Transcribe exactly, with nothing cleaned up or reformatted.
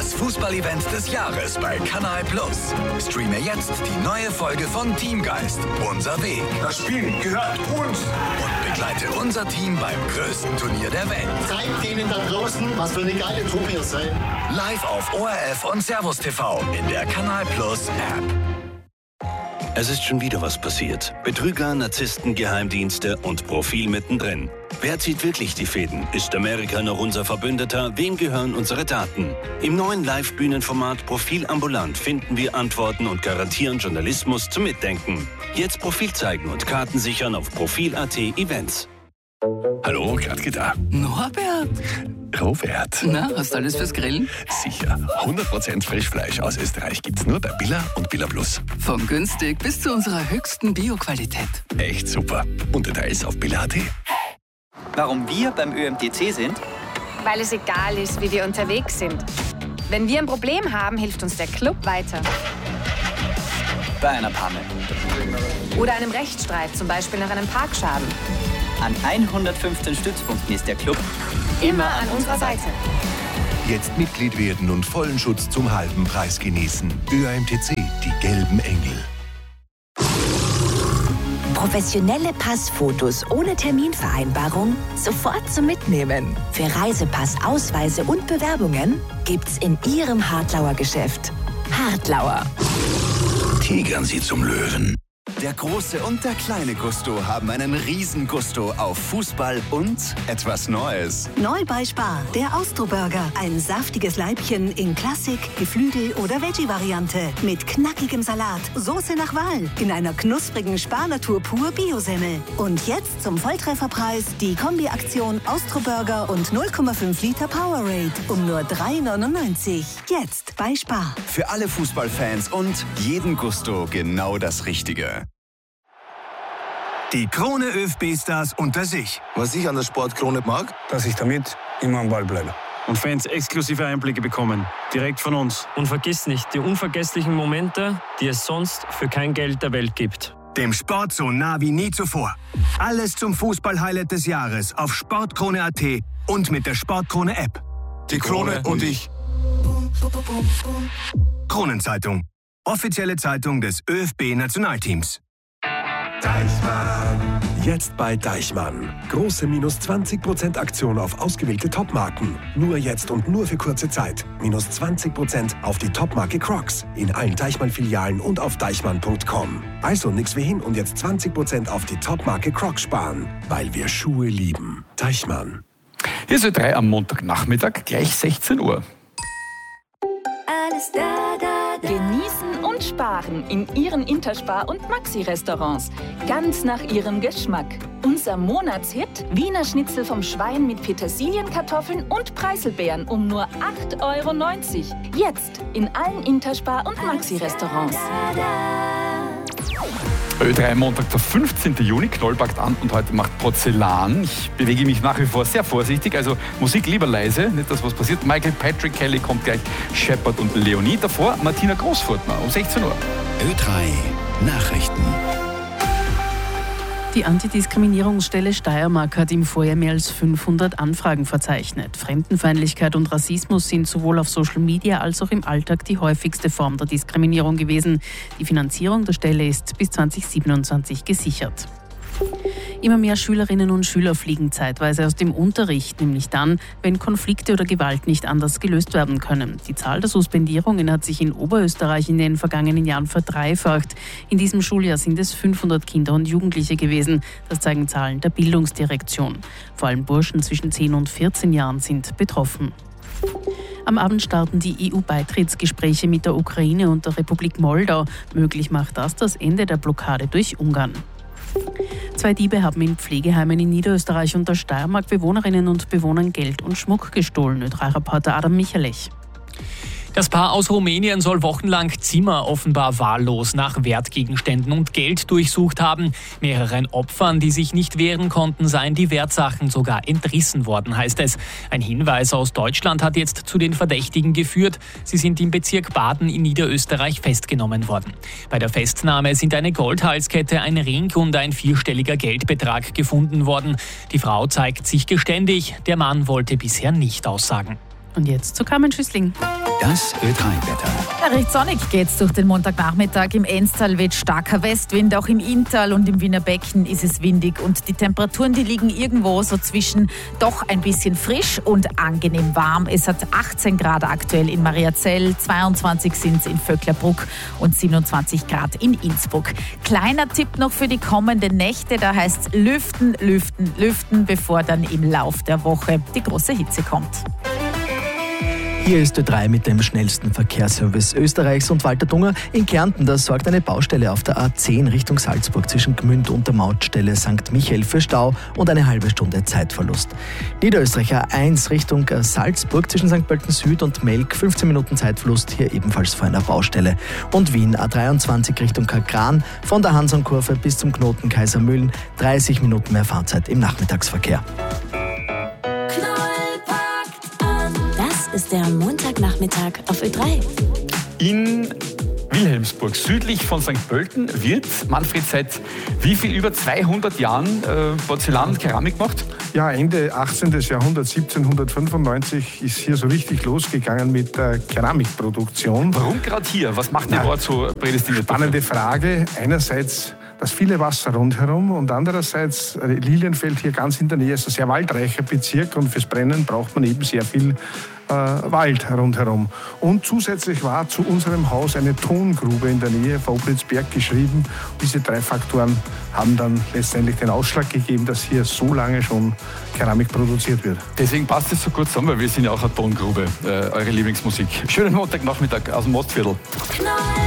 Das Fußballevent des Jahres bei Kanal Plus. Streame jetzt die neue Folge von Teamgeist, unser Weg. Das Spiel gehört uns. Und begleite unser Team beim größten Turnier der Welt. Zeigt denen da draußen, was für eine geile Truppe ihr seid. Live auf O R F und Servus T V in der Kanal Plus App. Es ist schon wieder was passiert. Betrüger, Narzissten, Geheimdienste und Profil mittendrin. Wer zieht wirklich die Fäden? Ist Amerika noch unser Verbündeter? Wem gehören unsere Daten? Im neuen Live-Bühnenformat Profil ambulant finden wir Antworten und garantieren Journalismus zum Mitdenken. Jetzt Profil zeigen und Karten sichern auf Profil punkt at Events. Hallo, Gradke da. Norbert. Robert. Na, hast du alles fürs Grillen? Sicher. hundert Prozent Frischfleisch aus Österreich gibt's nur bei Billa und Billa Plus. Von günstig bis zu unserer höchsten Bio-Qualität. Echt super. Und Details auf Billa punkt at. Warum wir beim Ö M T C sind? Weil es egal ist, wie wir unterwegs sind. Wenn wir ein Problem haben, hilft uns der Club weiter. Bei einer Panne. Oder einem Rechtsstreit, zum Beispiel nach einem Parkschaden. An hundertfünfzehn Stützpunkten ist der Club immer an unserer Seite. Jetzt Mitglied werden und vollen Schutz zum halben Preis genießen. Ö M T C, die gelben Engel. Professionelle Passfotos ohne Terminvereinbarung sofort zum Mitnehmen. Für Reisepass, Ausweise und Bewerbungen gibt's in Ihrem Hartlauer Geschäft. Hartlauer. Tigern Sie zum Löwen. Der große und der kleine Gusto haben einen riesen Gusto auf Fußball und etwas Neues. Neu bei Spar, der Austro-Burger. Ein saftiges Leibchen in Klassik, Geflügel- oder Veggie-Variante. Mit knackigem Salat, Soße nach Wahl, in einer knusprigen Spar-Natur pur Bio-Semmel. Und jetzt zum Volltrefferpreis die Kombi-Aktion Austro-Burger und null Komma fünf Liter Powerade um nur drei neunundneunzig. Jetzt bei Spar. Für alle Fußballfans und jeden Gusto genau das Richtige. Die Krone ÖFB-Stars unter sich. Was ich an der Sportkrone mag, dass ich damit immer am Ball bleibe. Und Fans exklusive Einblicke bekommen, direkt von uns. Und vergiss nicht, die unvergesslichen Momente, die es sonst für kein Geld der Welt gibt. Dem Sport so nah wie nie zuvor. Alles zum Fußball-Highlight des Jahres auf sportkrone punkt at und mit der Sportkrone-App. Die Krone und ich. Kronenzeitung. Offizielle Zeitung des ÖFB-Nationalteams. Deichmann. Jetzt bei Deichmann. Große minus zwanzig Prozent Aktion auf ausgewählte Topmarken. Nur jetzt und nur für kurze Zeit. Minus zwanzig Prozent auf die Topmarke Crocs. In allen Deichmann-Filialen und auf deichmann punkt com. Also nix wie hin und jetzt zwanzig Prozent auf die Topmarke Crocs sparen. Weil wir Schuhe lieben. Deichmann. Hier ist Ö drei am Montagnachmittag, gleich sechzehn Uhr. Alles da, da, da. Genießen und sparen in Ihren Interspar- und Maxi-Restaurants. Ganz nach Ihrem Geschmack. Unser Monatshit: Wiener Schnitzel vom Schwein mit Petersilienkartoffeln und Preiselbeeren um nur acht Euro neunzig. Jetzt in allen Interspar- und Maxi-Restaurants. Ö drei Montag, der fünfzehnten Juni, Knoll packt an und heute macht Porzellan. Ich bewege mich nach wie vor sehr vorsichtig, also Musik lieber leise, nicht dass was passiert. Michael Patrick Kelly kommt gleich, Shepard und Leonie. Davor Martina Großfurtner um sechzehn Uhr. Ö drei Nachrichten. Die Antidiskriminierungsstelle Steiermark hat im Vorjahr mehr als fünfhundert Anfragen verzeichnet. Fremdenfeindlichkeit und Rassismus sind sowohl auf Social Media als auch im Alltag die häufigste Form der Diskriminierung gewesen. Die Finanzierung der Stelle ist bis zwanzig siebenundzwanzig gesichert. Immer mehr Schülerinnen und Schüler fliegen zeitweise aus dem Unterricht, nämlich dann, wenn Konflikte oder Gewalt nicht anders gelöst werden können. Die Zahl der Suspendierungen hat sich in Oberösterreich in den vergangenen Jahren verdreifacht. In diesem Schuljahr sind es fünfhundert Kinder und Jugendliche gewesen. Das zeigen Zahlen der Bildungsdirektion. Vor allem Burschen zwischen zehn und vierzehn Jahren sind betroffen. Am Abend starten die E U-Beitrittsgespräche mit der Ukraine und der Republik Moldau. Möglich macht das das Ende der Blockade durch Ungarn. Zwei Diebe haben in Pflegeheimen in Niederösterreich und der Steiermark Bewohnerinnen und Bewohnern Geld und Schmuck gestohlen. Ö drei Reporter Adam Michalech. Das Paar aus Rumänien soll wochenlang Zimmer offenbar wahllos nach Wertgegenständen und Geld durchsucht haben. Mehreren Opfern, die sich nicht wehren konnten, seien die Wertsachen sogar entrissen worden, heißt es. Ein Hinweis aus Deutschland hat jetzt zu den Verdächtigen geführt. Sie sind im Bezirk Baden in Niederösterreich festgenommen worden. Bei der Festnahme sind eine Goldhalskette, ein Ring und ein vierstelliger Geldbetrag gefunden worden. Die Frau zeigt sich geständig, der Mann wollte bisher nicht aussagen. Und jetzt zu Carmen Schüssling. Das Ö drei Wetter. Ja, recht sonnig geht's durch den Montagnachmittag. Im Enztal weht starker Westwind, auch im Inntal und im Wiener Becken ist es windig. Und die Temperaturen, die liegen irgendwo so zwischen doch ein bisschen frisch und angenehm warm. Es hat achtzehn Grad aktuell in Mariazell, zweiundzwanzig sind es in Vöcklerbruck und siebenundzwanzig Grad in Innsbruck. Kleiner Tipp noch für die kommenden Nächte, da heißt es lüften, lüften, lüften, bevor dann im Lauf der Woche die große Hitze kommt. Hier ist Ö drei mit dem schnellsten Verkehrsservice Österreichs und Walter Dunger. In Kärnten, da sorgt eine Baustelle auf der A zehn Richtung Salzburg zwischen Gmünd und der Mautstelle Sankt Michael für Stau und eine halbe Stunde Zeitverlust. Niederösterreich A eins Richtung Salzburg zwischen Sankt Pölten Süd und Melk, fünfzehn Minuten Zeitverlust, hier ebenfalls vor einer Baustelle. Und Wien A dreiundzwanzig Richtung Kagran von der Hansonkurve bis zum Knoten Kaisermühlen, dreißig Minuten mehr Fahrzeit im Nachmittagsverkehr. Ist der Montagnachmittag auf Ö drei. In Wilhelmsburg, südlich von Sankt Pölten, wird Manfred seit wie viel, über zweihundert Jahren äh, Porzellan und Keramik gemacht? Ja, Ende achtzehnten. Jahrhundert, siebzehnhundertfünfundneunzig, ist hier so richtig losgegangen mit der Keramikproduktion. Warum gerade hier? Was macht der Ort so prädestiniert? Spannende Frage. Einerseits das viele Wasser rundherum und andererseits Lilienfeld hier ganz in der Nähe ist ein sehr waldreicher Bezirk und fürs Brennen braucht man eben sehr viel äh, Wald rundherum. Und zusätzlich war zu unserem Haus eine Tongrube in der Nähe von Oblitzberg geschrieben. Diese drei Faktoren haben dann letztendlich den Ausschlag gegeben, dass hier so lange schon Keramik produziert wird. Deswegen passt es so gut zusammen, weil wir sind ja auch eine Tongrube, äh, eure Lieblingsmusik. Schönen Montagnachmittag aus dem Mostviertel.